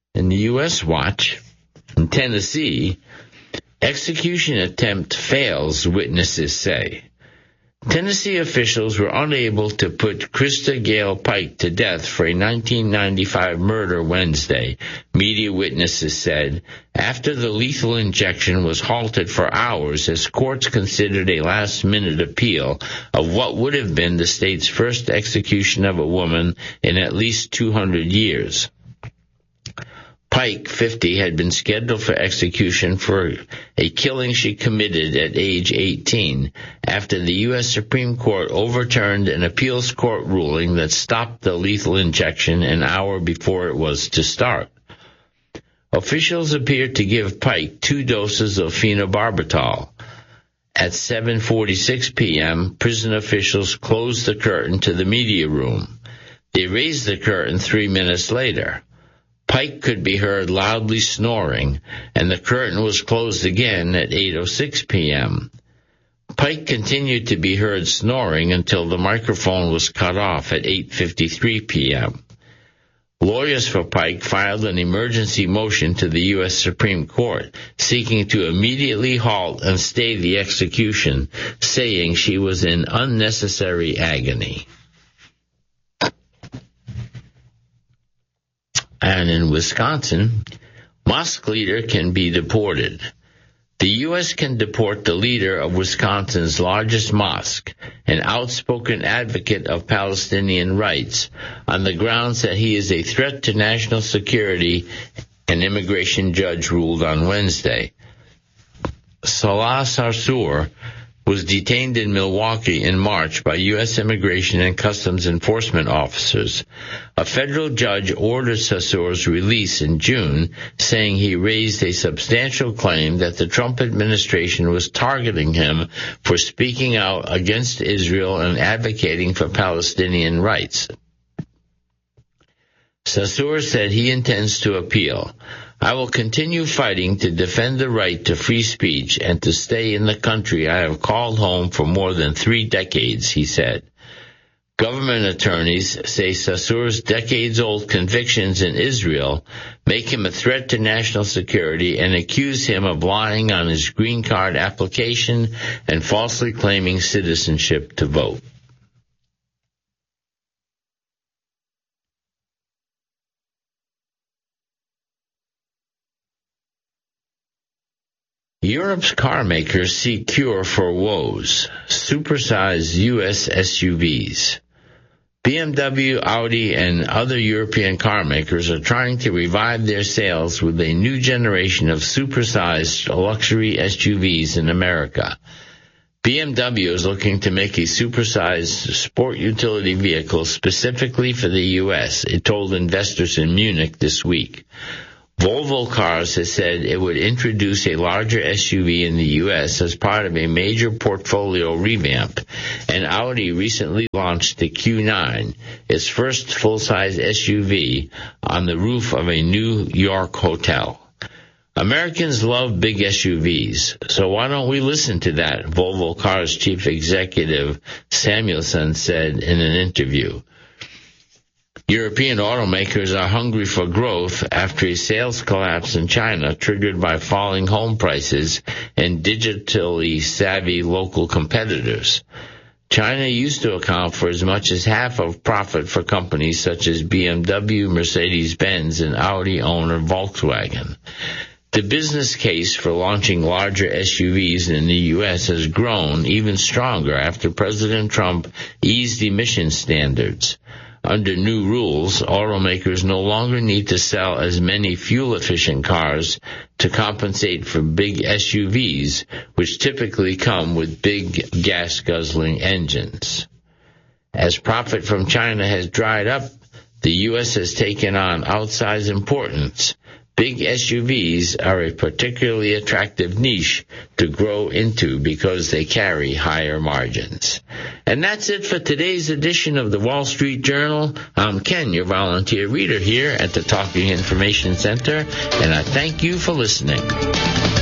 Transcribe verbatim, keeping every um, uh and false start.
In the U S watch, in Tennessee, execution attempt fails, witnesses say. Tennessee officials were unable to put Krista Gale Pike to death for a nineteen ninety-five murder Wednesday, media witnesses said, after the lethal injection was halted for hours as courts considered a last-minute appeal of what would have been the state's first execution of a woman in at least two hundred years. Pike, fifty, had been scheduled for execution for a killing she committed at age eighteen after the U S Supreme Court overturned an appeals court ruling that stopped the lethal injection an hour before it was to start. Officials appeared to give Pike two doses of phenobarbital. At seven forty-six p.m., prison officials closed the curtain to the media room. They raised the curtain three minutes later. Pike could be heard loudly snoring, and the curtain was closed again at eight oh six p.m. Pike continued to be heard snoring until the microphone was cut off at eight fifty-three p.m. Lawyers for Pike filed an emergency motion to the U S Supreme Court seeking to immediately halt and stay the execution, saying she was in unnecessary agony. And in Wisconsin, mosque leader can be deported. The U S can deport the leader of Wisconsin's largest mosque, an outspoken advocate of Palestinian rights, on the grounds that he is a threat to national security, an immigration judge ruled on Wednesday. Salah Sarsour was detained in Milwaukee in March by U S Immigration and Customs Enforcement officers. A federal judge ordered Sarsour's release in June, saying he raised a substantial claim that the Trump administration was targeting him for speaking out against Israel and advocating for Palestinian rights. Sarsour said he intends to appeal. I will continue fighting to defend the right to free speech and to stay in the country I have called home for more than three decades, he said. Government attorneys say Sarsour's decades-old convictions in Israel make him a threat to national security and accuse him of lying on his green card application and falsely claiming citizenship to vote. Europe's car makers seek cure for woes. Supersized U S S U Vs. B M W, Audi, and other European car makers are trying to revive their sales with a new generation of supersized luxury S U Vs in America. B M W is looking to make a supersized sport utility vehicle specifically for the U S, it told investors in Munich this week. Volvo Cars has said it would introduce a larger S U V in the U S as part of a major portfolio revamp, and Audi recently launched the Q nine, its first full-size S U V, on the roof of a New York hotel. Americans love big S U Vs, so why don't we listen to that, Volvo Cars chief executive Samuelson said in an interview. European automakers are hungry for growth after a sales collapse in China triggered by falling home prices and digitally savvy local competitors. China used to account for as much as half of profit for companies such as B M W, Mercedes-Benz, and Audi owner Volkswagen. The business case for launching larger S U Vs in the U S has grown even stronger after President Trump eased emission standards. Under new rules, automakers no longer need to sell as many fuel-efficient cars to compensate for big S U Vs, which typically come with big gas-guzzling engines. As profit from China has dried up, the U S has taken on outsized importance. Big S U Vs are a particularly attractive niche to grow into because they carry higher margins. And that's it for today's edition of the Wall Street Journal. I'm Ken, your volunteer reader here at the Talking Information Center, and I thank you for listening.